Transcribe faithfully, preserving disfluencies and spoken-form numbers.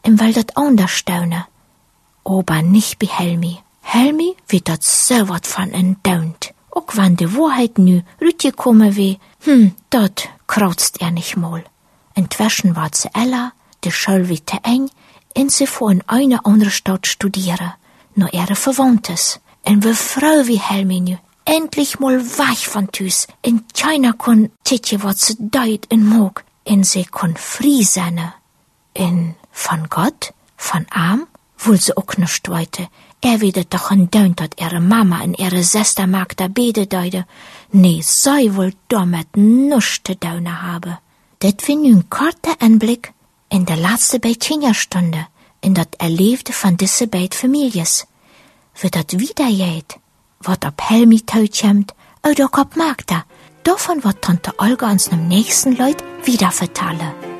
im will dat understaune. Aber nicht bei Helmi. Helmi wird dat so wat von entdaunt. Auch wenn die Wahrheit nu rütgekommen weh, hm, dat krauzt er nicht mal. Inzwischen war ze Ella, die Schule wird te eng, und sie fuhr in eine andere Stadt studieren, nur ihre Verwandtes. Und wie froh wie Helmi nu endlich mal weg von Tüs, in China kon Titje wat ze deut in Mog, und sie kon frie sein. In von Gott, von Arm, wohl sie auch nicht weite. Er wieder doch entdaunt, dat ihre Mama und ihre Schwester mag da bede deide. Nee, sei wohl damit nichts zu daune habe. Det wie nun korte Anblick in der letzte Beitchingerstunde, in dat Erlebte von diese beid Families. Wie dat wieder geht, wat ab Helmi tauchemt, oder ob Magda, davon wat Tante Olga uns nem nächsten Leut wieder vertelle.